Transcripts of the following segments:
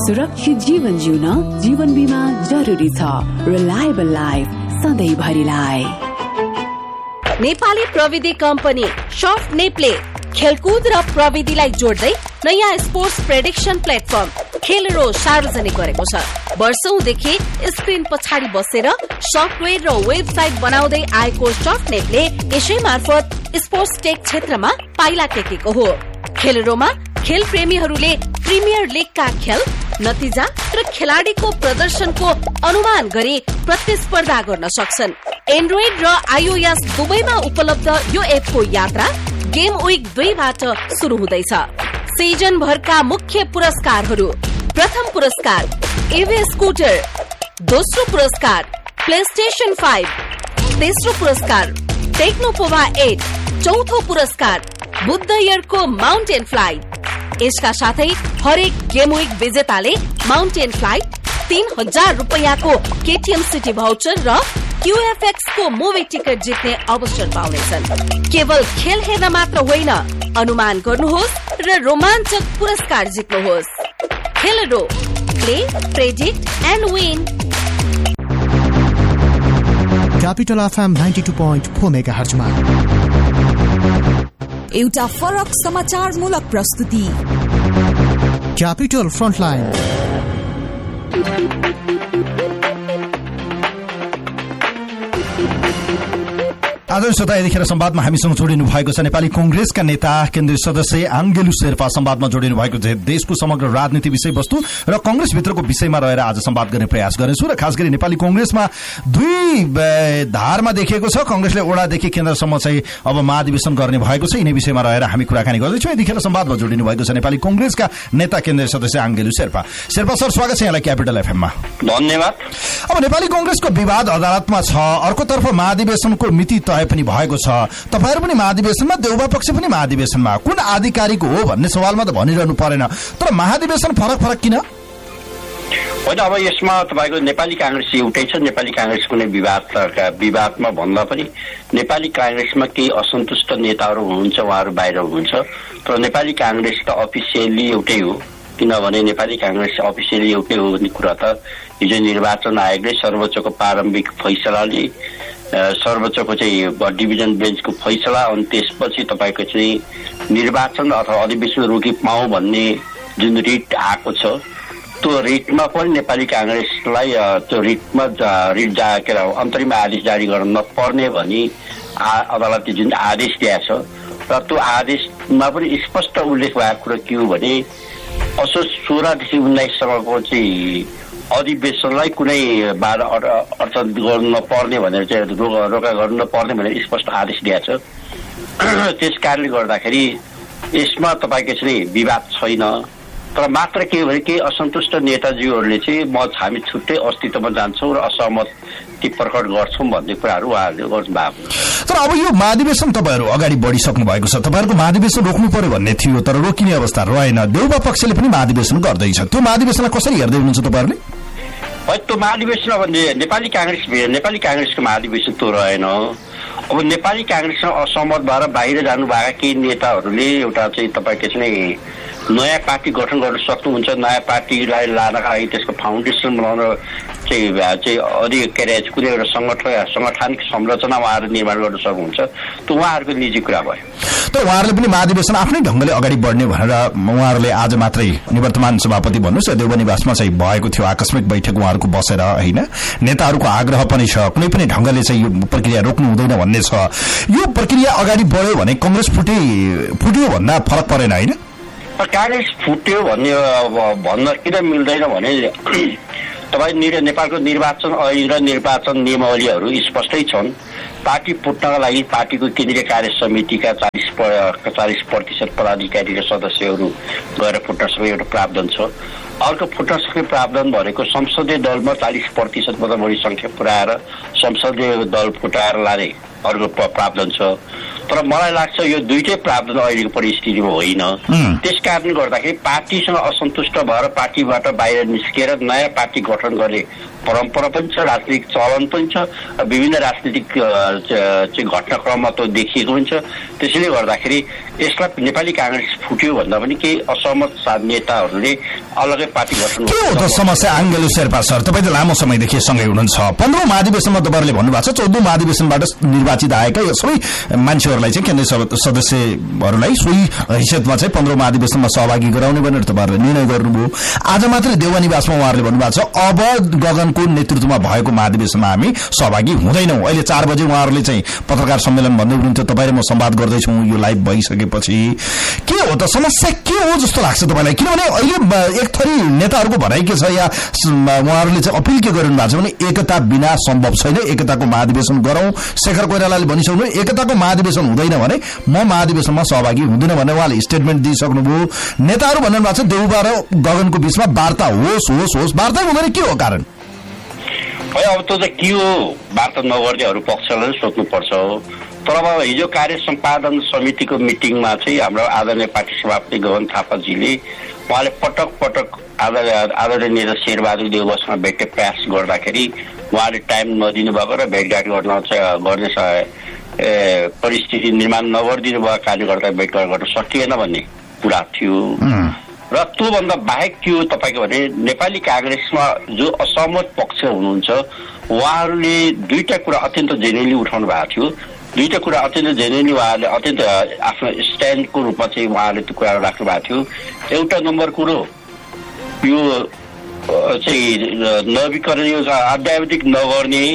सुरक्षित जीवन जिउन जीवन बीमा जरुरी छ। Reliable life सधैँभरिलाई। नेपाली प्रविधि कम्पनी सफ्ट नेपले खेलकुद र प्रविधिलाई जोड्दै नयाँ स्पोर्ट्स प्रेडिक्सन प्लेटफर्म खेलरो सार्वजनिक गरेको छ। वर्षौंदेखि स्क्रिन पछाडि बसेर सफ्टवेयर र वेबसाइट बनाउँदै आएको सफ्ट नेपले यसै मार्फत स्पोर्ट्स टेक क्षेत्रमा पाइला टेकेको हो। खेलरोमा खेल प्रेमीहरूले प्रिमियर लीगका खेल, नतिजा र खेलाडीको प्रदर्शनको अनुमान गरी प्रतिस्पर्धा गर्न सक्छन्। एन्ड्रोइड र iOS दुवैमा उपलब्ध यो एपको यात्रा गेम विक 2बाट शुरू हुँदैछ। सिजन भरका मुख्य पुरस्कारहरू: प्रथम पुरस्कार EVE स्कुटर, दोस्रो पुरस्कार प्लेस्टेशन 5, तेस्रो पुरस्कार टेक्नोपोवा 8, चौथो पुरस्कार बुद्ध इयरको माउन्टेन फ्लाइट। यसका साथै हरेक गेम विक विजेताले mountain flight, 3000 रुपैयाँको KTM city voucher र QFX को मुभी टिकट जित्ने अवसर पाउनेछन्। केवल खेल हेर्न मात्र होइन, अनुमान गर्नुहोस् र रोमाञ्चक पुरस्कार जित्नुहोस्। खेलरो, play, predict and win. Capital FM 92.4 megahertz मा एउटा फरक समाचारमूलक प्रस्तुति। Capital frontline. आज श्रोता यतिखेर संवादमा हामीसँग जोडिनु भएको छ नेपाली कांग्रेसका नेता केन्द्रीय सदस्य आङ्गेलु शेर्पा। संवादमा जोडिनु भएको छ। देशको समग्र राजनीति विषयवस्तु र कांग्रेसभित्रको विषयमा रहेर आज संवाद गर्ने प्रयास गरेछु र खास गरी नेपाली कांग्रेसमा दुई धारमा देखिएको छ। कांग्रेसले ओडादेखि केन्द्रसम्म चाहिँ अब महाधिवेशन गर्ने भएको छ। यिनै विषयमा रहेर हामी कुराकानी गर्दैछौँ। यतिखेर संवादमा जोडिनु भएको छ नेपाली कांग्रेसका नेता केन्द्रीय सदस्य आङ्गेलु शेर्पा। शेर्पा सर, स्वागत छ यहाँलाई क्यापिटल एफएममा। धन्यवाद। अब नेपाली कांग्रेसको विवाद अदालतमा छ, अर्कोतर्फ महाधिवेशनको मिति तय पनि भएको छ। तपाईहरु पनि महाधिवेशनमा, देउबा पक्ष पनि महाधिवेशनमा। कुन आधिकारिक हो भन्ने सवालमा त भनिरहनु परेन, तर महाधिवेशन फरक किन? होइन, अब यसमा तपाईको नेपाली कांग्रेस एउटै छ। नेपाली कांग्रेस कुनै विवादमा भन्दा पनि नेपाली कांग्रेसमा केही असन्तुष्ट नेताहरू हुनुहुन्छ, उहाँहरू बाहिर हुनुहुन्छ। तर नेपाली कांग्रेस त अफिसियली एउटै हो। किनभने नेपाली कांग्रेस अफिसियली एउटै हो भन्ने कुरा त हिजो निर्वाचन आयोगले सर्वोच्चको प्रारम्भिक फैसलाले, सर्वोच्चको चाहिँ डिभिजन बेन्चको फैसला, अनि त्यसपछि तपाईको चाहिँ निर्वाचन अथवा अधिवेशन रोकी पाऊ भन्ने जुन रिट आएको छ, त्यो रिटमा पनि नेपाली कांग्रेसलाई त्यो रिटमा अन्तरिम आदेश जारी गर्न नपर्ने भनी अदालतले जुन आदेश दिएको छ, र त्यो आदेशमा पनि स्पष्ट उल्लेख भएको कुरा के हो भने असोज 16 देखि 19 सम्मको चाहिँ अधिवेशनलाई कुनै बाधा अडचन गर्नु नपर्ने भनेर चाहिँ रोका गर्नु नपर्ने भनेर स्पष्ट आदेश दिएको छ। त्यस कारणले गर्दाखेरि यसमा तपाईँको चाहिँ विवाद छैन। तर मात्र के हो भने केही असन्तुष्ट नेताजीहरूले चाहिँ हामी छुट्टै अस्तित्वमा जान्छौँ र असहमति प्रकट गर्छौँ भन्ने कुराहरू उहाँहरूले गर्नुभएको। तर अब यो महाधिवेशन तपाईँहरू अगाडि बढिसक्नु भएको छ। तपाईँहरूको महाधिवेशन रोक्नु पर्यो भन्ने थियो, तर रोकिने अवस्था रहेन। देउबा पक्षले पनि महाधिवेशन गर्दैछ। त्यो महाधिवेशनलाई कसरी हेर्दै हुनुहुन्छ तपाईँहरूले? त्यो महाधिवेशन अब नेपाली कांग्रेसको महाधिवेशन त्यो रहेन। अब नेपाली कांग्रेसमा असहमत भएर बाहिर जानुभएका केही नेताहरूले एउटा चाहिँ तपाईँको चाहिँ नयाँ पार्टी गठन गर्न सक्नुहुन्छ, नयाँ पार्टीलाई लानका लागि त्यसको फाउन्डेसन बनाउन चाहिँ अधिक के अरे कुनै एउटा संगठनिक संरचना उहाँहरू निर्माण गर्न सक्नुहुन्छ। त्यो उहाँहरूको निजी कुरा भयो। तर उहाँहरूले पनि महाधिवेशन आफ्नै ढंगले अगाडि बढ्ने भनेर उहाँहरूले आज मात्रै निवर्तमान सभापति भन्नुहोस् देउबा निवासमा चाहिँ भएको थियो आकस्मिक बैठक उहाँहरूको बसेर, होइन? नेताहरूको आग्रह पनि छ कुनै पनि ढंगले चाहिँ यो प्रक्रिया रोक्नु हुँदैन भन्ने छ। यो प्रक्रिया अगाडि बढ्यो भने कांग्रेस फुट्यो भन्दा फरक परेन, होइन? कांग्रेस फुट्यो भन्न किन मिल्दैन भने तपाईँ नेपालको निर्वाचन ऐन र निर्वाचन नियमावलीहरू स्पष्टै छन्। पार्टी फुट्नका लागि पार्टीको केन्द्रीय कार्य समितिका 40% पदाधिकारी र सदस्यहरू गएर फुट्न सक्ने एउटा प्रावधान छ। अर्को फुट्न सक्ने प्रावधान भनेको संसदीय दलमा 40% भन्दा बढी संख्या पुर्याएर संसदीय दल फुटाएर लाने अर्को प्रावधान छ। तर मलाई लाग्छ यो दुईटै प्रावधान अहिलेको परिस्थितिमा होइन। त्यस कारणले गर्दाखेरि पार्टीसँग असन्तुष्ट भएर पार्टीबाट बाहिर निस्केर नयाँ पार्टी गठन गर्ने परम्परा पनि छ, राजनीतिक चलन पनि छ, विभिन्न राजनीतिक चाहिँ घटनाक्रममा त देखिएको हुन्छ। त्यसैले गर्दाखेरि यसलाई नेपाली कांग्रेस फुट्यो भन्दा पनि केही असहमत नेताहरूले अलगै पार्टी गठन के हो त समस्या? आङ्गेलु शेर्पा सर, तपाईँ त लामो समयदेखि सँगै हुनुहुन्छ। 15औं महाधिवेशनमा तपाईँहरूले भन्नुभएको छ 14औं महाधिवेशनबाट निर्वाचित आएका सबै मान्छेहरूलाई चाहिँ केन्द्रीय सदस्यहरूलाई सोही हैसियतमा चाहिँ 15औं महाधिवेशनमा सहभागी गराउने भनेर तपाईँहरूले निर्णय गर्नुभयो। आज मात्रै देउवा निवासमा उहाँहरूले भन्नुभएको छ अब गगनको नेतृत्वमा भएको महाधिवेशनमा हामी सहभागी हुँदैनौँ। अहिले 4 बजे उहाँहरूले चाहिँ पत्रकार सम्मेलन भन्दै हुनुहुन्थ्यो, तपाईँ र म संवाद गर्दैछौँ यो लाइभ भइसकेपछि। के हो त समस्या, के हो जस्तो लाग्छ तपाईँलाई? किनभने अहिले एक थरी नेताहरूको भनाइ के छ या उहाँहरूले चाहिँ अपिल के गरिरहनु भएको छ भने एकता बिना सम्भव छैन, एकताको महाधिवेशन गरौँ। शेखर कोइरालाले भनिसक्नु एकताको महाधिवेशन हुँदैन भने म महाधिवेशनमा सहभागी हुँदैन भनेर उहाँले स्टेटमेन्ट दिइसक्नुभयो। नेताहरू भन्नु भएको छ देउबा र गगनको बीचमा वार्ता होस् होस् होस्, वार्ता हुँदैन, के हो कारण? अब त के हो वार्ता नगर्नेहरू पक्षलाई सोध्नुपर्छ। तर अब हिजो कार्य सम्पादन समितिको मिटिङमा चाहिँ हाम्रो आदरणीय पार्टी सभापति गगन थापाजीले उहाँले पटक पटक आदरणीय नेता शेरबहादुर देउवासँग भेट्ने प्रयास गर्दाखेरि उहाँले टाइम नदिनु भएको र भेटघाट गर्ने परिस्थिति निर्माण नगरिदिनु भएको कारणले गर्दा भेटघाट गर्न सकिएन भन्ने कुरा थियो। र त्योभन्दा बाहेक के हो तपाईँको भने नेपाली कांग्रेसमा जो असहमत पक्ष हुनुहुन्छ उहाँहरूले दुईटा कुरा अत्यन्त जेन्युनली उठाउनु भएको थियो। दुईटा कुरा अत्यन्त जेन्युनली उहाँहरूले अत्यन्त आफ्नो स्ट्यान्डको रूपमा चाहिँ उहाँहरूले त्यो कुरा राख्नु भएको थियो। एउटा नम्बर कुरो यो चाहिँ नवीकरण योजना अद्यावधिक नगर्ने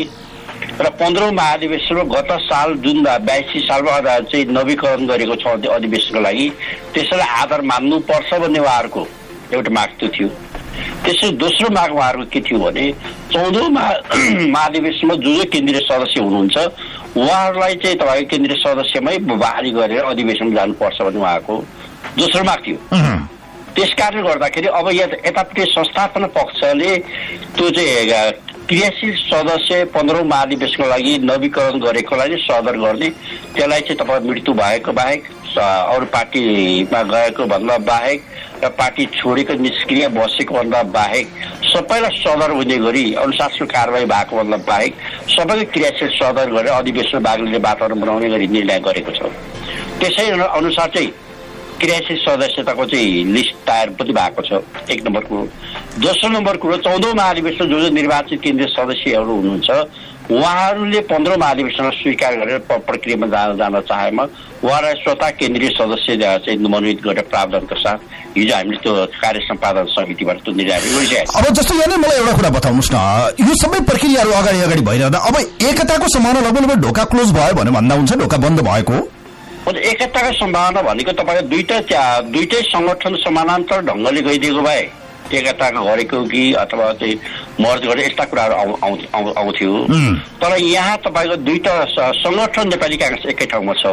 र 15औं महाधिवेशनमा गत साल जुन 82 सालमा चाहिँ नवीकरण गरेको छ अधिवेशनको लागि त्यसैलाई आधार मान्नुपर्छ भन्ने उहाँहरूको एउटा माग थियो। त्यसै दोस्रो माग उहाँहरूको के थियो भने 14औं महाधिवेशनमा जो केन्द्रीय सदस्य हुनुहुन्छ उहाँहरूलाई चाहिँ तपाईँको केन्द्रीय सदस्यमै बहाली गरेर अधिवेशन जानुपर्छ भन्ने उहाँको दोस्रो माग थियो। त्यस कारणले गर्दाखेरि अब यतापट्टि संस्थापन पक्षले त्यो चाहिँ क्रियाशील सदस्य 15औं महाधिवेशनको लागि नवीकरण गरेकोलाई सदर गर्ने, त्यसलाई चाहिँ तपाईँ मृत्यु भएको बाहेक अरू पार्टीमा गएको भन्दा बाहेक र पार्टी छोडेको निष्क्रिय बसेको भन्दा बाहेक सबैलाई सदर हुने गरी अनुशासनिक कारवाही भएको भन्दा बाहेक सबैको क्रियाशील सदर गरेर अधिवेशन भाग लिने वातावरण बनाउने गरी निर्णय गरेको छ। त्यसै अनुसार चाहिँ क्रियाशील सदस्यताको चाहिँ लिस्ट तयार पनि भएको छ, एक नम्बर कुरो। दोस्रो नम्बर कुरो 14औं महाधिवेशन जो निर्वाचित केन्द्रीय सदस्यहरू हुनुहुन्छ उहाँहरूले 15औं महाधिवेशनमा स्वीकार गरेर प्रक्रियामा जान चाहेमा उहाँलाई स्वतः केन्द्रीय सदस्य चाहिँ मनोनित गरेर प्रावधानको साथ हिजो हामीले त्यो कार्य सम्पादन समितिबाट त्यो निर्णय गरिसकेको छ। अब जस्तो यहाँ मलाई एउटा कुरा बताउनुहोस् न, यो सबै प्रक्रियाहरू अगाडि बढिरहँदा अब एकताको सम्भावना लगभग ढोका क्लोज भयो भने भन्दा हुन्छ, ढोका बन्द भएको? एकताको सम्भावना भनेको तपाईँको दुईटै संगठन समानान्तर ढङ्गले गइदिएको भए एकता गरेको कि अथवा चाहिँ मर्ज गरे यस्ता कुराहरू आउँथ्यो। तर यहाँ तपाईँको दुईटा संगठन नेपाली कांग्रेस एकै ठाउँमा छ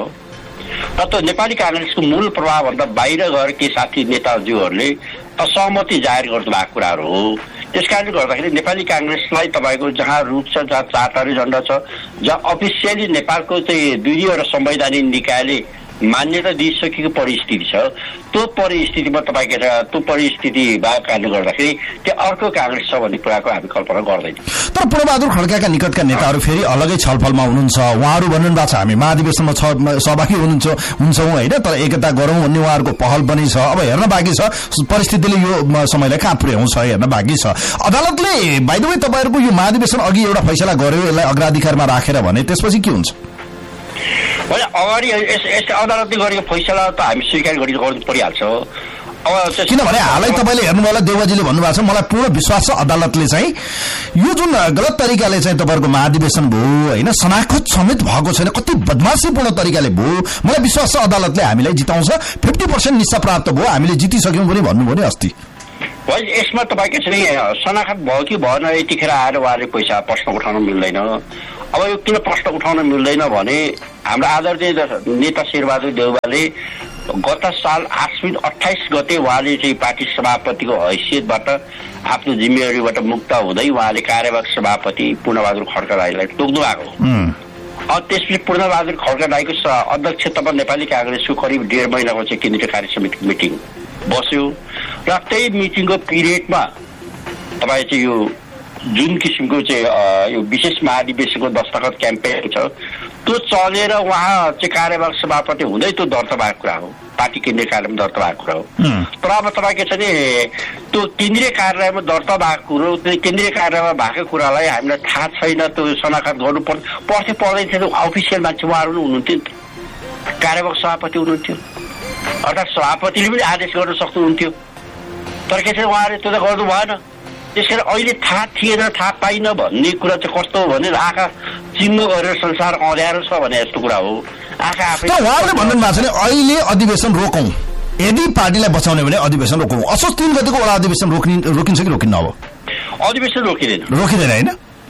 र त्यो नेपाली कांग्रेसको मूल प्रभावभन्दा बाहिर गएर के साथी नेताज्यूहरूले असहमति जाहेर गर्नु भएको कुराहरू हो। त्यस कारणले गर्दाखेरि नेपाली कांग्रेसलाई तपाईँको जहाँ रुट छ, जहाँ चारटारी झण्डा छ, जहाँ अफिसियली नेपालको चाहिँ दुईवटा संवैधानिक निकायले मान्यता दिइसकेको परिस्थिति छ, त्यो परिस्थितिमा तपाईँको त्यो परिस्थिति भएको कारणले गर्दाखेरि त्यो अर्को कांग्रेस छ भन्ने कुराको हामी कल्पना गर्दैनौँ। तर पूर्णबहादुर खड्काका निकटका नेताहरू फेरि अलगै छलफलमा हुनुहुन्छ। उहाँहरू भन्नु भएको छ हामी महाधिवेशनमा सहभागी हुन्छौँ होइन, तर एकता गरौँ भन्ने उहाँहरूको पहल पनि छ। अब हेर्न बाँकी छ परिस्थितिले यो समयलाई कहाँ पुर्याउँछ हेर्न बाँकी छ। अदालतले बाइ द वे तपाईँहरूको यो महाधिवेशन अघि एउटा फैसला गर्यो, यसलाई अग्राधिकारमा राखेर भने त्यसपछि के हुन्छ? अगाडि अदालतले गरेको फैसला त हामी स्वीकार गर्नु परिहाल्छ। किनभने हालै तपाईँले हेर्नु होला देउवाजीले भन्नुभएको छ मलाई पूर्ण विश्वास छ अदालतले चाहिँ यो जुन गलत तरिकाले चाहिँ तपाईँहरूको महाधिवेशन भयो होइन, शनाखत समेत भएको छैन, कति बदमाशीपूर्ण तरिकाले भयो, मलाई विश्वास छ अदालतले हामीलाई जिताउँछ, 50% निस्सा प्राप्त भयो, हामीले जितिसक्यौँ पनि भन्नुभयो नि अस्ति। यसमा तपाईँको चाहिँ शनाखत भयो कि भएन यतिखेर आएर उहाँले पैसा प्रश्न उठाउन मिल्दैन। अब यो किन प्रश्न उठाउन मिल्दैन भने हाम्रो आदरणीय नेता शेरबहादुर देउवाले गत साल आश्विन 28 गते उहाँले चाहिँ पार्टी सभापतिको हैसियतबाट आफ्नो जिम्मेवारीबाट मुक्त हुँदै उहाँले कार्यवाहक सभापति पूर्णबहादुर खड्का राईलाई तोक्नु भएको त्यसपछि पूर्णबहादुर खड्का-दाइको अध्यक्षतामा नेपाली कांग्रेसको करिब 1.5 महिनाको चाहिँ केन्द्रीय कार्य समितिको मिटिङ बस्यो र त्यही मिटिङको पिरियडमा तपाईँ चाहिँ यो जुन किसिमको चाहिँ यो विशेष महाधिवेशनको दस्तखत क्याम्पेन छ त्यो चलेर उहाँ चाहिँ कार्यवाहक सभापति हुँदै त्यो दर्ता भएको कुरा हो, पार्टी केन्द्रीय कार्यालयमा दर्ता भएको कुरा हो। तर अब तपाईँ के छ भने त्यो केन्द्रीय कार्यालयमा दर्ता भएको कुरो, त्यो केन्द्रीय कार्यालयमा भएको कुरालाई हामीलाई थाहा छैन, त्यो शनाखत गर्नु पर्दैन थियो। अफिसियल मान्छे उहाँहरू पनि हुनुहुन्थ्यो, कार्यवाहक सभापति हुनुहुन्थ्यो, अर्थात् सभापतिले पनि आदेश गर्न सक्नुहुन्थ्यो। तर के छ उहाँहरूले त्यो त गर्नु भएन। त्यसैले अहिले थाहा थिएन, थाहा पाइन भन्ने कुरा चाहिँ कस्तो हो भने आँखा चिन्नु गरेर संसार अँध्यारो छ भने जस्तो कुरा हो। आँखा आफै उहाँहरूले भन्नु भएको छ भने अहिले अधिवेशन रोकौँ, यदि पार्टीलाई बचाउने भने अधिवेशन रोकौँ। असोज 3 गतेको वडा अधिवेशन रोकिन्छ कि रोकिन्न? अब अधिवेशन रोकिँदैन होइन?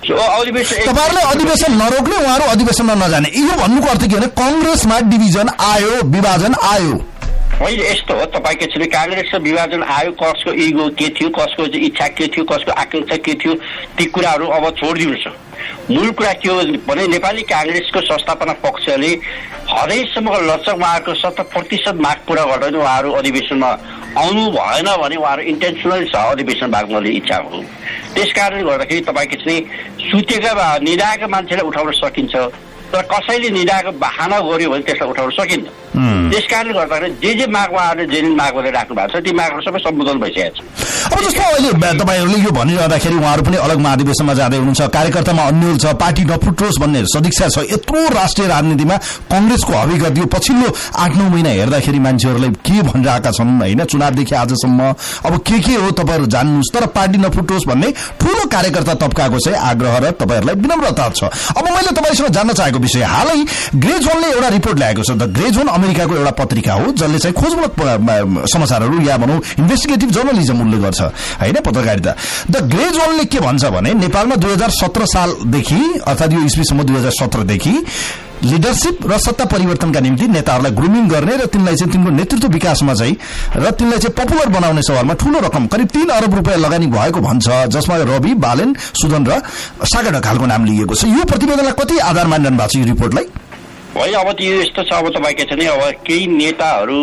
तपाईँहरूले अधिवेशन नरोक्ने, उहाँहरू अधिवेशनमा नजाने, यो भन्नुको अर्थ के भने कांग्रेसमा डिभिजन आयो, विभाजन आयो। होइन, यस्तो हो। तपाईँ के छ भने कांग्रेसको विभाजन आयो, कसको इगो के थियो, कसको इच्छा के थियो, कसको आकांक्षा के थियो, ती कुराहरू अब छोडिदिनुहोस्। मूल कुरा के हो भने नेपाली कांग्रेसको संस्थापना पक्षले हदैसम्मको लक्ष्य उहाँहरूको 70% माग पूरा गर्दैन उहाँहरू अधिवेशनमा आउनु भएन भने उहाँहरू इन्टेन्सनली अधिवेशन भाग गर्ने इच्छा हो। त्यस कारणले गर्दाखेरि तपाईँ के छ भने सुतेका निदाएका मान्छेलाई उठाउन सकिन्छ, तर कसैले निदाएको बहाना गर्यो भने त्यसलाई उठाउन सकिन्न। त्यस कारणले गर्दाखेरि जे माग उहाँहरूले जे माग गरेर राख्नु भएको छ ती मागहरू सबै सम्बोधन भइसकेको छ। अब जस्तो अहिले तपाईँहरूले यो भनिरहँदाखेरि उहाँहरू पनि अलग महाधिवेशनमा जाँदै हुनुहुन्छ, कार्यकर्तामा अन्यल छ, पार्टी नफुटोस् भन्ने सदिक्षा छ। यत्रो राष्ट्रिय राजनीतिमा कांग्रेसको हविगत यो पछिल्लो 8-9 महिना हेर्दाखेरि मान्छेहरूलाई के भनिरहेका छन् होइन, चुनावदेखि आजसम्म अब के हो तपाईँहरू जान्नुहोस्, तर पार्टी नफुटोस् भन्ने ठूलो कार्यकर्ता तबकाको चाहिँ आग्रह र तपाईँहरूलाई विनम्रता छ। अब मैले तपाईँसँग जान्न चाहेको विषय, हालै ग्रे जोनले एउटा रिपोर्ट ल्याएको छ। द ग्रे जोन अमेरिकाको एउटा पत्रिका हो जसले चाहिँ खोजमूलक समाचारहरू या भनौँ इन्भेस्टिगेटिभ जर्नलिजम उल्लेख गर्छ होइन, पत्रकारिता। द ग्रे जोनले के भन्छ भने नेपालमा 2017 सालदेखि अर्थात् यो इस्वीसम्म 2017 देखि लिडरशिप र सत्ता परिवर्तनका निम्ति नेताहरूलाई ग्रुमिङ गर्ने र तिनलाई चाहिँ तिनको नेतृत्व विकासमा चाहिँ र तिनलाई चाहिँ पपुलर बनाउने सवालमा ठूलो रकम करिब 3 अरब रुपियाँ लगानी भएको भन्छ, जसमा रवि, बालेन, सुदन र सागर ढकालको नाम लिएको छ। यो प्रतिवेदनलाई कति आधार मानिरहनु भएको छ यो रिपोर्टलाई? होइन, अब त यो यस्तो छ। अब तपाईँ के छ भने अब केही नेताहरू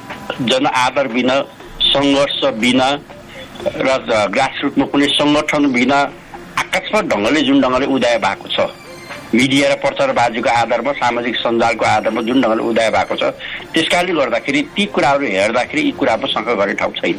जनआदर बिना, सङ्घर्ष बिना र ग्रासरुटमा कुनै संगठन बिना आकस्मिक ढङ्गले जुन ढङ्गले उदय भएको छ, मिडिया र प्रचारबाजीको आधारमा, सामाजिक सञ्जालको आधारमा जुन ढङ्गले उदय भएको छ, त्यस कारणले गर्दाखेरि ती कुराहरू हेर्दाखेरि यी कुरामा शङ्का गर्ने ठाउँ छैन।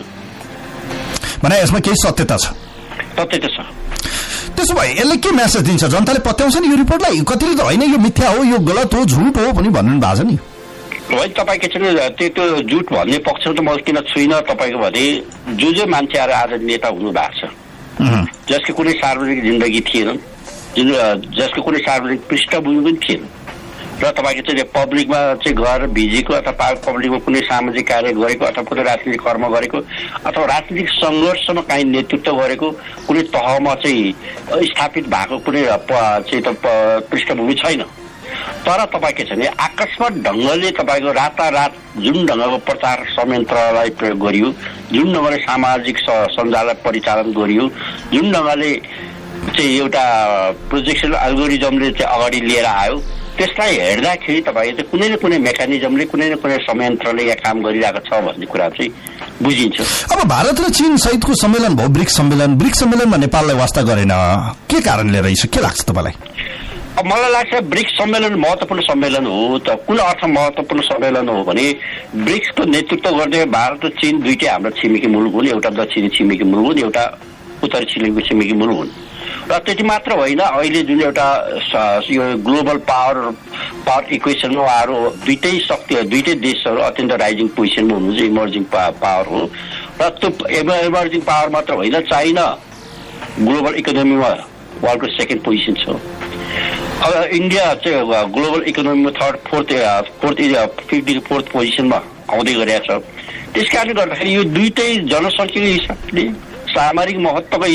भने यसमा केही सत्यता छ? सत्यता छ। त्यसो भए यसले के मेसेज दिन्छ? जनताले पत्याउँछ नि यो रिपोर्टलाई? कतिले त होइन यो मिथ्या हो, यो गलत हो, झुट हो पनि भन्नु भएको छ नि। होइन, तपाईँ के छ भने त्यो झुट भन्ने पक्ष त म किन छुइनँ। तपाईँको भने जो मान्छेहरू आज नेता हुनु भएको छ, जसको कुनै सार्वजनिक जिन्दगी थिएन, जसको कुनै सार्वजनिक पृष्ठभूमि पनि थिएन र तपाईँको चाहिँ पब्लिकमा चाहिँ गएर भिजेको अथवा पब्लिकमा कुनै सामाजिक कार्य गरेको अथवा कुनै राजनीतिक कर्म गरेको अथवा राजनीतिक सङ्घर्षमा काहीँ नेतृत्व गरेको कुनै तहमा चाहिँ स्थापित भएको कुनै चाहिँ पृष्ठभूमि छैन। तर तपाईँ के छ भने आकस्मिक ढङ्गले तपाईँको रातारात जुन ढङ्गको प्रचार संयन्त्रलाई प्रयोग गरियो, जुन ढङ्गले सामाजिक सञ्जाललाई परिचालन गरियो, जुन ढङ्गले चाहिँ एउटा प्रोजेक्सन एल्गोरिजमले चाहिँ अगाडि लिएर आयो, त्यसलाई हेर्दाखेरि तपाईँको चाहिँ कुनै न कुनै मेकानिजमले, कुनै न कुनै संयन्त्रले यहाँ काम गरिरहेको छ भन्ने कुरा चाहिँ बुझिन्छ। अब भारत र चीन सहितको सम्मेलन भयो, ब्रिक्स सम्मेलनमा नेपाललाई वास्ता गरेन, के कारणले रहेछ? के लाग्छ तपाईँलाई? अब मलाई लाग्छ ब्रिक्स सम्मेलन महत्त्वपूर्ण सम्मेलन हो। त कुन अर्थ महत्त्वपूर्ण सम्मेलन हो भने ब्रिक्सको नेतृत्व गर्ने भारत र चीन दुईटै हाम्रो छिमेकी मुलुक हुन्, एउटा दक्षिणी छिमेकी मुलुक हुन्, एउटा उत्तरी छिमेकी मुलुक हुन्। र त्यति मात्र होइन, अहिले जुन एउटा यो ग्लोबल पावर इक्वेसनमा उहाँहरू दुईटै देशहरू अत्यन्त राइजिङ पोजिसनमा हुनुहुन्छ, इमर्जिङ पावर हो। र त्यो इमर्जिङ पावर मात्र होइन, चाइना ग्लोबल इकोनोमीमा वर्ल्डको 2nd पोजिसन छ। अब इन्डिया चाहिँ ग्लोबल इकोनोमीमा 3rd, 4th पोजिसनमा आउँदै गरेको छ। त्यस कारणले गर्दाखेरि यो दुईटै जनसङ्ख्याको हिसाबले, सामरिक महत्त्वको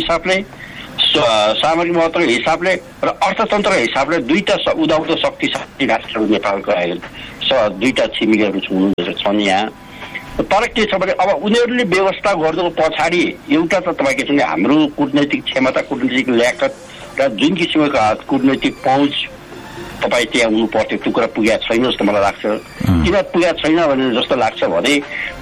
हिसाबले र अर्थतन्त्रको हिसाबले दुईटा उदाउँदो शक्तिशाली राष्ट्रहरू नेपालको दुईटा छिमेकीहरू छन् यहाँ। तर के छ भने अब उनीहरूले व्यवस्था गर्नुको पछाडि एउटा त तपाईँ के छ भने हाम्रो कूटनैतिक क्षमता, कूटनैतिक ल्याकत र जुन किसिमको कूटनैतिक पहुँच तपाईँ त्यहाँ हुनु पर्थ्यो, त्यो कुरा पुगेको छैन जस्तो मलाई लाग्छ। किन पुगेको छैन भने जस्तो लाग्छ भने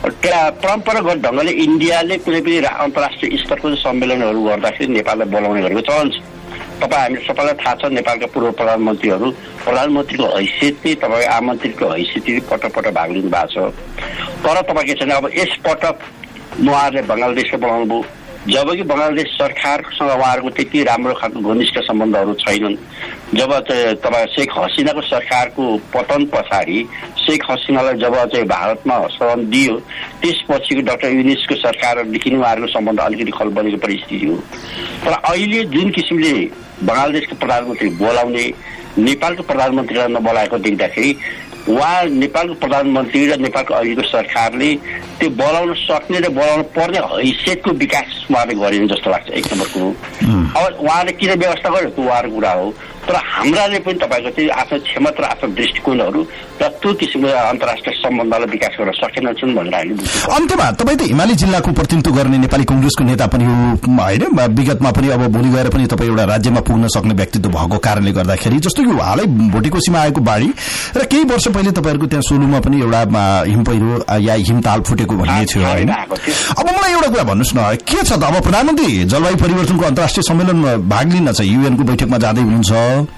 परम्परागत ढङ्गले इन्डियाले कुनै पनि अन्तर्राष्ट्रिय स्तरको सम्मेलनहरू गर्दाखेरि नेपाललाई बोलाउने गरेको चलन छ। तपाईँ हामी सबैलाई थाहा छ, नेपालका पूर्व प्रधानमन्त्रीहरू प्रधानमन्त्रीको हैसियतले तपाईँको आमन्त्रितको हैसियतले पटक पटक भाग लिनु भएको छ। तर तपाईँ के छ भने अब यसपटक उहाँहरूले बङ्गलादेशले बोलाउनु भयो, जबकि बङ्गलादेश सरकारसँग उहाँहरूको त्यति राम्रो खालको घनिष्ठ सम्बन्धहरू छैनन्। जब तपाईँ शेख हसिनाको सरकारको पतन पछाडि शेख हसिनालाई जब चाहिँ भारतमा शरण दियो, त्यसपछि डाक्टर युनिसको सरकारदेखि नै उहाँहरूको सम्बन्ध अलिकति खलबलेको परिस्थिति हो। तर अहिले जुन किसिमले बङ्गलादेशको प्रधानमन्त्री बोलाउने, नेपालको प्रधानमन्त्रीलाई नबोलाएको देख्दाखेरि उहाँ नेपालको प्रधानमन्त्री र नेपालको अहिलेको सरकारले त्यो बोलाउन सक्ने र बोलाउन पर्ने हैसियतको विकास उहाँले गरेन जस्तो लाग्छ। एक नम्बर कुरो अब उहाँले किन व्यवस्था गर्यो त्यो उहाँको कुरा हो। तर हाम्राले पनि तपाईँको चाहिँ आफ्नो क्षमता र आफ्नो दृष्टिकोणहरू र त्यो किसिमको अन्तर्राष्ट्रिय सम्बन्धलाई विकास गर्न सकेनछन् भनेर हामीले बुझ्छौँ। अन्त्यमा तपाईँ त हिमाली जिल्लाको प्रतिनिधित्व गर्ने नेपाली कांग्रेसको नेता पनि हो होइन, विगतमा पनि अब भोलि गएर पनि तपाईँ एउटा राज्यमा पुग्न सक्ने व्यक्तित्व भएको कारणले गर्दाखेरि, जस्तो कि हालै भोटेकोसीमा आएको बाढी र केही वर्ष पहिले तपाईँहरूको त्यहाँ सोलुमा पनि एउटा हिम पहिरो या हिमताल फुटेको भन्ने थियो होइन। अब मलाई एउटा कुरा भन्नुहोस् न, के छ त अब प्रधानमन्त्री जलवायु परिवर्तनको अन्तर्राष्ट्रिय सम्मेलनमा भाग लिन चाहिँ युएनको बैठकमा जाँदै हुनुहुन्छ।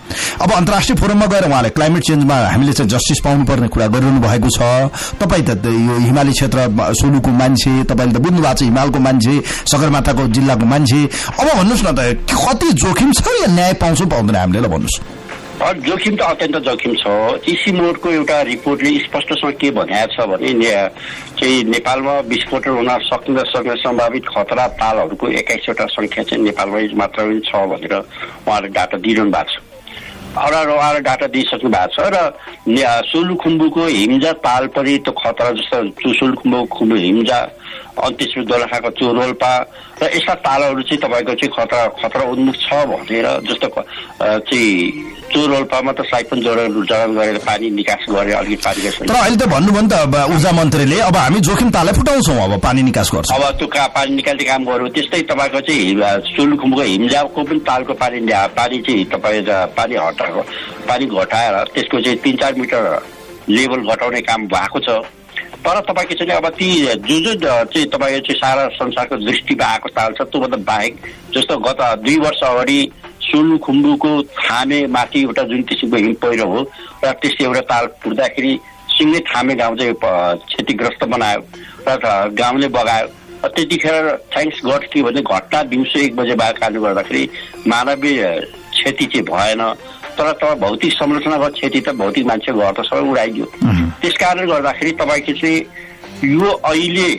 अब अन्तर्राष्ट्रिय फोरममा गएर उहाँले क्लाइमेट चेन्जमा हामीले चाहिँ जस्टिस पाउनुपर्ने कुरा गरिरहनु भएको छ। तपाईँ त यो हिमाली क्षेत्र सोलुको मान्छे, तपाईँले त बुझ्नु भएको छ, हिमालको मान्छे, सगरमाथाको जिल्लाको मान्छे। अब भन्नुहोस् न त कति जोखिम छ या न्याय पाउँछौँ पाउँदैन हामीले, ल भन्नुहोस्। जोखिम त अत्यन्त जोखिम छ। इसी मोडको एउटा रिपोर्टले स्पष्टसँग के भनेको छ भने चाहिँ नेपालमा विस्फोटन हुन सक्ने सम्भावित खतरा तालहरूको 21वटा संख्या चाहिँ नेपालमै मात्र छ भनेर उहाँले डाटा दिइरहनु भएको छ। उहाँले डाटा दिइसक्नु भएको छ र सोलुखुम्बुको हिम्जा ताल पनि त्यो खतरा जस्तो सोलुखुम्बुको हिम्जा, अनि त्यसपछि दोलखाको चोरोल्पा र यस्ता तालहरू चाहिँ तपाईँको चाहिँ खतरा उन्मुख छ भनेर, जस्तो चाहिँ चोरोल्पामा त साइफन जडान गरेर पानी निकास गरे अलिकति पानी। तर अहिले त भन्नुभयो नि त ऊर्जा मन्त्रीले अब हामी जोखिम तालै फुटाउँछौँ, अब पानी निकास गर्छौँ, अब त्यो पानी निकाल्ने काम गर्यो। त्यस्तै तपाईँको चाहिँ सोलुखुम्बुको हिम्जाको पनि तालको पानी चाहिँ तपाईँ पानी घटाएर त्यसको चाहिँ 3-4 मिटर लेभल घटाउने काम भएको छ। तर तपाईँको चाहिँ अब ती जो चाहिँ तपाईँको चाहिँ सारा संसारको दृष्टिमा आएको ताल छ त्योभन्दा बाहेक, जस्तो गत 2 वर्ष अगाडि सोलुखुम्बुको थामे माथि एउटा जुन किसिमको हिम पहिरो हो र त्यसले एउटा ताल फुट्दाखेरि सिङ्गे थामे गाउँ चाहिँ क्षतिग्रस्त बनायो र गाउँले बगायो। त्यतिखेर थ्याङ्क्स गड के भने घटना दिउँसो 1 बजे भएको कारणले गर्दाखेरि मानवीय क्षति चाहिँ भएन। तर भौतिक संरचनागत क्षति त भौतिक मान्छे घर त सबै उडाइदियो। त्यस कारणले गर्दाखेरि तपाईँको चाहिँ यो अहिले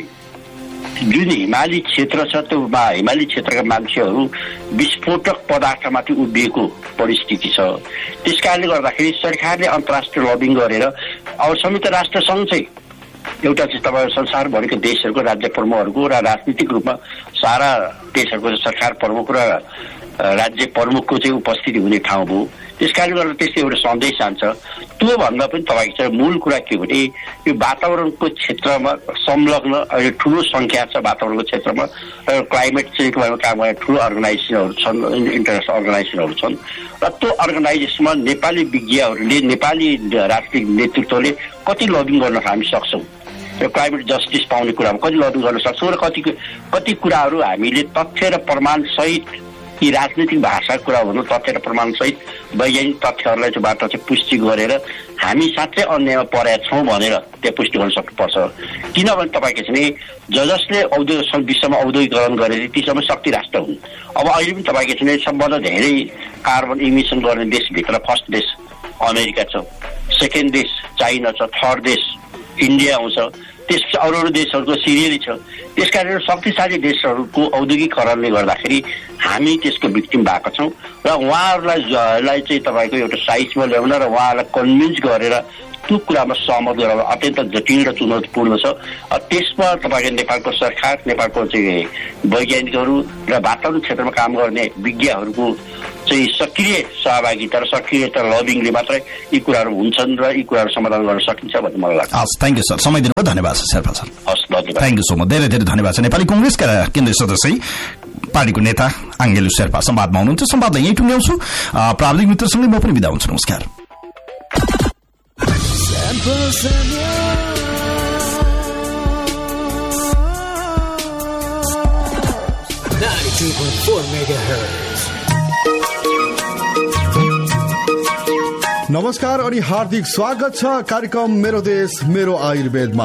जुन हिमाली क्षेत्र छ त्यो हिमाली क्षेत्रका मान्छेहरू विस्फोटक पदार्थमाथि उभिएको परिस्थिति छ। त्यस कारणले गर्दाखेरि सरकारले अन्तर्राष्ट्रिय लबिङ गरेर अब संयुक्त राष्ट्र सङ्घ चाहिँ एउटा चाहिँ तपाईँ संसारभरिको देशहरूको राज्य प्रमुखहरूको र राजनीतिक रूपमा सारा देशहरूको सरकार प्रमुख र राज्य प्रमुखको चाहिँ उपस्थिति हुने ठाउँ हो। त्यस कारणले गर्दा त्यस्तै एउटा सन्देश जान्छ। त्यो भन्दा पनि तपाईँको चाहिँ मूल कुरा के हो भने यो वातावरणको क्षेत्रमा संलग्न अहिले ठुलो सङ्ख्या छ वातावरणको क्षेत्रमा र क्लाइमेट चेन्जको बारेमा काम गर्ने ठुलो अर्गनाइजेसनहरू छन्, इन्टरनेसनल अर्गनाइजेसनहरू छन् र त्यो अर्गनाइजेसनमा नेपाली विज्ञहरूले नेपाली राजनीतिक नेतृत्वले कति लबिङ गर्न हामी सक्छौँ र क्लाइमेट जस्टिस पाउने कुरामा कति लबिङ गर्न सक्छौँ र कति कुराहरू हामीले तथ्य र प्रमाण सहित यी राजनीतिक भाषाको कुरा भन्नु तथ्य र प्रमाणसहित वैज्ञानिक तथ्यहरूलाई चाहिँ बाट चाहिँ पुष्टि गरेर हामी साँच्चै अन्यायमा परेका छौँ भनेर त्यो पुष्टि गर्न सक्नुपर्छ। किनभने तपाईँको चाहिँ जसले विश्वमा औद्योगिकरण गरेर ती सबै शक्ति राष्ट्र हुन्। अब अहिले पनि तपाईँको चाहिँ सबभन्दा धेरै कार्बन इमिसन गर्ने देशभित्र फर्स्ट देश अमेरिका छ, सेकेन्ड देश चाइना छ, थर्ड देश इन्डिया आउँछ, त्यसपछि अरू देशहरूको सिरियली छ। त्यसकारण शक्तिशाली देशहरूको औद्योगिकरणले गर्दाखेरि हामी त्यसको भिक्टिम भएको छौँ र उहाँहरूलाई चाहिँ तपाईँको एउटा साइजमा ल्याउन र उहाँहरूलाई कन्भिन्स गरेर त्यो कुरामा सहमत गराउन अत्यन्त जटिल र चुनौतीपूर्ण छ। त्यसमा तपाईँको नेपालको सरकार, नेपालको चाहिँ वैज्ञानिकहरू र वातावरण क्षेत्रमा काम गर्ने विज्ञहरूको चाहिँ सक्रिय सहभागिता र सक्रियता लबिङले मात्रै यी कुराहरू हुन्छन् र यी कुराहरू समाधान गर्न सकिन्छ भन्ने मलाई लाग्छ। हस्, थ्याङ्क यू सर, समय दिनुभयो, धन्यवाद सर शेर्पा सर। हस्, धन्यवाद, थ्याङ्क यू सो मच, धेरै धेरै धन्यवाद छ। नेपाली कांग्रेसका केन्द्रीय सदस्य पार्टीको नेता आङ्गेलु शेर्पा संवादमा हुनुहुन्छ। संवादलाई यही टुङ्ग्याउँछु। प्राविधिक मित्रसँगै म पनि बिदा हुन्छु। नमस्कार। नमस्कार अनि हार्दिक स्वागत छ कार्यक्रम मेरो देश मेरो आयुर्वेदमा।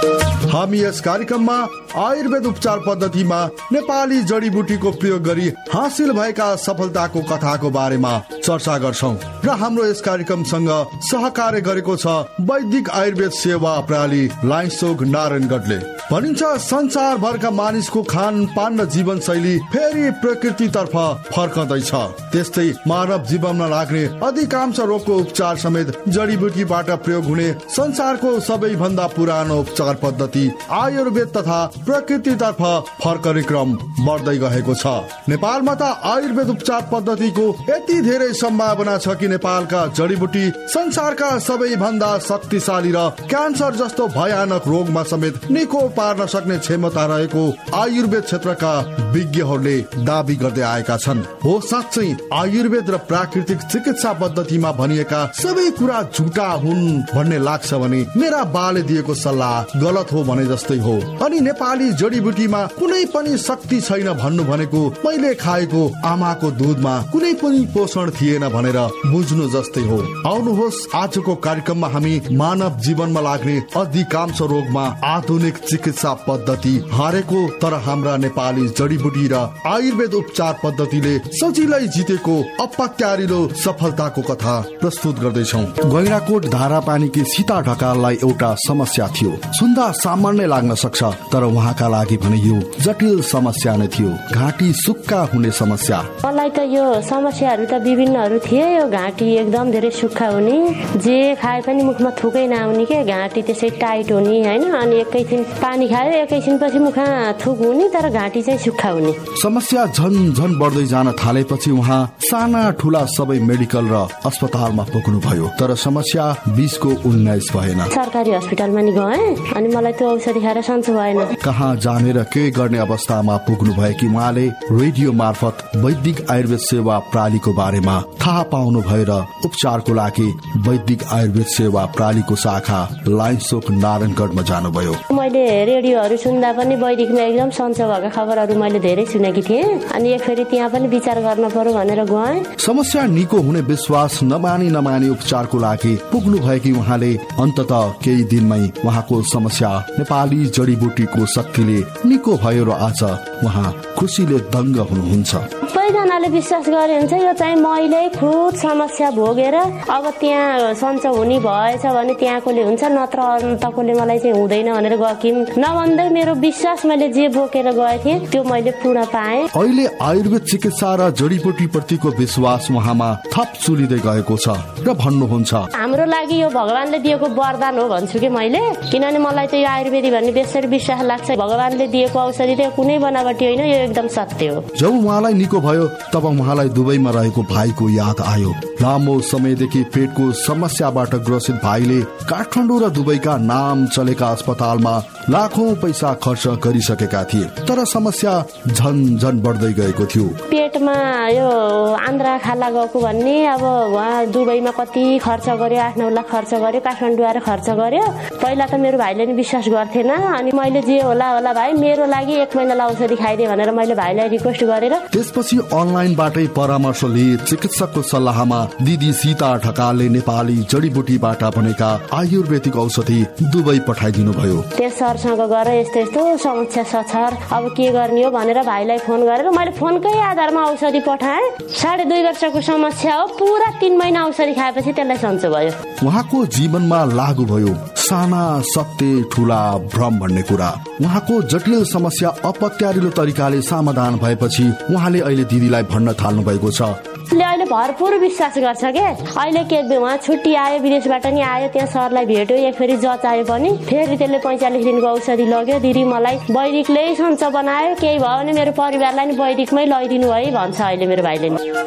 हामी यस कार्यक्रममा आयुर्वेद उपचार पद्धतिमा नेपाली जडीबुटीको प्रयोग गरी हासिल भएका सफलताको कथाको बारेमा चर्चा गर्छौं र हाम्रो यस कार्यक्रमसँग सहकार्य गरेको छ वैदिक आयुर्वेद सेवा प्रणाली लाइन्सोक नारायणगढले। भनिन्छ संसारभरका मानिसको खानपान र जीवनशैली फेरि प्रकृतितर्फ फर्कँदैछ। त्यस्तै मानव जीवनमा लाग्ने अधिकांश रोगको उपचार समेत जडीबुटीबाट प्रयोग हुने संसारको सबैभन्दा पुरानो उपचार पद्धति आयुर्वेद तथा प्रकृतितर्फ फर्कने क्रम बढ्दै गएको छ। नेपालमा त आयुर्वेद उपचार पद्धतिको यति धेरै सम्भावना छ कि नेपालका जडीबुटी संसारका सबैभन्दा शक्तिशाली र क्यान्सर जस्तो भयानक रोगमा समेत निको पार्न सक्ने क्षमता रहेको आयुर्वेद क्षेत्रका विज्ञहरूले दावी गर्दै आएका छन्। हो साँच्चै आयुर्वेद र प्राकृतिक चिकित्सा पद्धतिमा भनिएका सबै कुरा झुटा हुन् भन्ने लाग्छ भने मेरा बाले दिएको सल्लाह गलत हो भने जस्तै हो। अनि नेपाली जडीबुटीमा कुनै पनि शक्ति छैन भन्नु भनेको मैले खाएको आमाको दूधमा कुनै पनि पोषण थिएन भनेर बुझ्नु जस्तै हो। आउनुहोस् आजको कार्यक्रममा हामी मानव जीवनमा लाग्ने अधिकांश रोगमा आधुनिक चिकित्सा पद्धति हारेको तर हाम्रा नेपाली जडीबुटी र आयुर्वेद उपचार पद्धतिले सजिलै जितेको अपत्यारिलो सफलताको कथा प्रस्तुत गर्दैछौँ। गैंडाकोट धारापानीकी सीता ढकाललाई एउटा समस्या थियो। सुन्दा सामान्य लाग्न सक्छ तर उहाँका लागि भने यो जटिल समस्या नै थियो। घाँटी सुक्खा हुने समस्या। मलाई त यो समस्याहरू त विभिन्नहरू थिए। यो घाँटी एकदम धेरै सुक्खा हुने, जे खाए पनि मुखमा थुकै नआउने के, घाँटी त्यसै टाइट हुने हैन। अनि एकैछिन पानी खायो एकैछिन पछि मुखमा थुक हुने तर घाँटी चाहिँ सुक्खा हुने। समस्या झन झन बढ्दै जान थालेपछि उहाँ साना ठुला सबै मेडिकल र अस्पतालमा पुग्नुभयो तर समस्या 20 को 19 भएन। सरकारी अस्पतालमा नि गए अनि मलाई त्यो औषधि खाएर सन्चो भएन। कहाँ जाने र के गर्ने अवस्थामा पुग्नु भयो कि उहाँले रेडियो मार्फत वैदिक आयुर्वेद सेवा प्रणालीको बारेमा थाहा पाउनु भयो र उपचारको लागि वैदिक आयुर्वेद सेवा प्रणालीको शाखा लाइन्सोक नारायणगढमा जानुभयो। मैले रेडियोहरू सुन्दा पनि वैदिकमा एकदम सन्चो भएका खबरहरू मैले धेरै सुनेकी थिएँ। अनि एक फेरि त्यहाँ पनि विचार गर्न पर्यो भनेर गएँ। समस्या निको हुने विश्वास नमानी उपचारको लागि पुग्नु भयो कि उहाँले अन्ततः केही दिनमै उहाँको समस्या नेपाली जडीबुटीको शक्तिले निको भयो र आज उहाँ खुसीले दङ्ग हुनुहुन्छ। सबैजनाले विश्वास गरे हुन्छ यो चाहिँ मैले खुद समस्या भोगेर अब त्यहाँ सन्चो हुने भएछ भने त्यहाँकोले हुन्छ नत्र अन्तकोले मलाई चाहिँ हुँदैन भनेर गकिम नभन्दै मेरो विश्वास मैले जे बोकेर गए थिएँ त्यो मैले पूर्ण पाएँ। अहिले आयुर्वेद चिकित्सा र जडीबुटी प्रतिको विश्वास उहाँमा थप चुलिँदै गएको छ र भन्नुहुन्छ हाम्रो लागि यो भगवानले दिएको वरदान हो भन्छु कि मैले। किनभने मलाई त यो आयुर्वेदी भन्ने बेसरी विश्वास लाग्छ भगवानले दिएको औषधि त कुनै बनावटी होइन, यो एकदम सत्य हो। जब उहाँलाई निको भयो तब उहाँलाई दुबईमा रहेको भाइको याद आयो। लामो समयदेखि पेटको समस्याबाट ग्रसित भाइले काठमाडौँ र दुबईका नाम चलेका अस्पतालमा लाखौं पैसा खर्च गरिसकेका थिए तर समस्या झन झन बढ्दै गएको थियो। पेटमा यो आन्द्रा खाला गएको भन्ने अब उहाँ दुबईमा कति खर्च गर्यो, 8-9 लाख खर्च गर्यो, काठमाडौँ आएर खर्च गर्यो। पहिला त मेरो भाइले नि विश्वास गर्थेन। अनि मैले जे होला भाइ मेरो लागि 1 महिना औषधि खाइदिए भनेर मैले भाइलाई रिक्वेस्ट गरेर त्यसपछि अनलाइनबाटै परामर्श लिए चिकित्सकको सल्लाहमा दिदी सीता ढकालले नेपाली जडीबुटीबाट बनेका आयुर्वेदिक औषधि दुबई पठाइदिनु भयो। त्यस सरसँग गएर यस्तो समस्या छ अब के गर्ने हो भनेर भाइलाई फोन गरेर मैले फोनकै आधारमा औषधि पठाएँ। 2.5 वर्षको समस्या हो, पुरा 3 महिना औषधि खाएपछि त्यसलाई सन्चो भयो। उहाँको जीवनमा लागू भयो साना सत्य ठुला भ्रम भन्ने कुरा। उहाँको जटिल समस्या अपत्यारिलो तरिकाले समाधान भएपछि उहाँले अहिले दिदीलाई भन्न थाल्नु भएको छ। अहिले भरपूर विश्वास गर्छ के। अहिले के उहाँ छुट्टी आयो, विदेशबाट नि आयो, त्यहाँ सरलाई भेट्यो, एक फेरि जचायो पनि फेरि त्यसले 45 दिनको औषधि लग्यो। दिदी मलाई वैदिकले सन्चो बनायो, केही भयो भने मेरो परिवारलाई नि वैदिकमै लैदिनु है भन्छ अहिले मेरो भाइले।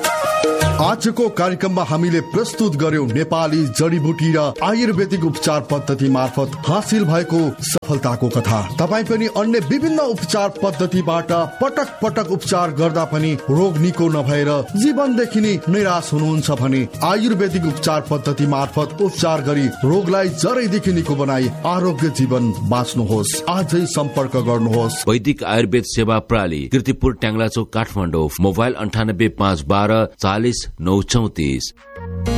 आजको कार्यक्रममा हामीले प्रस्तुत गर्यौं नेपाली जडीबुटी र आयुर्वेदिक उपचार पद्धति मार्फत हासिल भएको सफलताको कथा। तपाई पनि अन्य विभिन्न उपचार पद्धतिबाट पटक पटक उपचार गर्दा पनि रोग निको नभएर जीवनदेखि नै निराश हुनुहुन्छ भने आयुर्वेदिक उपचार पद्धति मार्फत उपचार गरी रोगलाई जरैदेखि निको बनाई आरोग्य जीवन बाँच्नुहोस्। आजै सम्पर्क गर्नुहोस्। वैदिक आयुर्वेद सेवा प्रणाली, कीर्तिपुर, ट्याङ्ग्लाचोक, काठमाडौँ। मोबाइल 98 512 40 934।